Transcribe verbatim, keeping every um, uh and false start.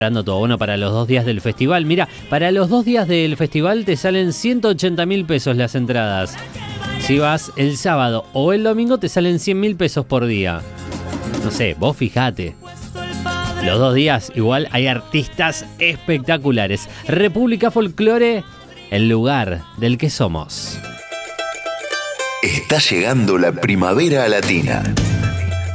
Dando todo bueno para los dos días del festival. Mira, para los dos días del festival te salen ciento ochenta mil pesos las entradas. Si vas el sábado o el domingo te salen cien mil pesos por día. No sé, vos fijate. Los dos días igual hay artistas espectaculares. República Folklore, el lugar del que somos. Está llegando la primavera latina.